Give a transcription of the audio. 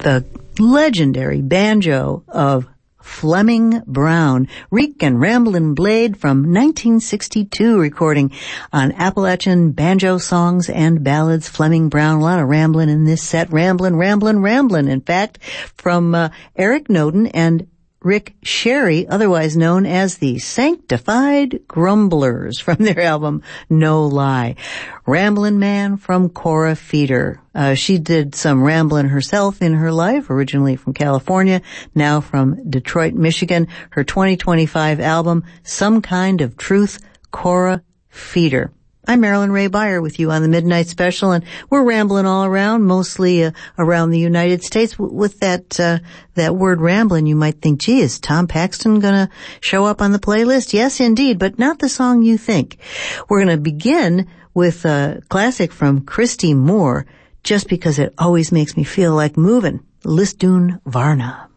the legendary banjo of Fleming Brown, Reek and Ramblin' Blade from 1962 recording on Appalachian Banjo Songs and Ballads. Fleming Brown, a lot of ramblin' in this set. Ramblin'. In fact, from Eric Noden and Rick Sherry, otherwise known as the Sanctified Grumblers, from their album No Lie. Ramblin' Man from Cora Feeder. She did some ramblin' herself in her life, originally from California, now from Detroit, Michigan. Her 2025 album, Some Kind of Truth, Cora Feeder. I'm Marilyn Ray Beyer with you on the Midnight Special, and we're rambling all around, mostly around the United States. With that word ramblin', you might think, gee, is Tom Paxton gonna show up on the playlist? Yes, indeed, but not the song you think. We're gonna begin with a classic from Christy Moore, just because it always makes me feel like moving. Lisdoon Varna.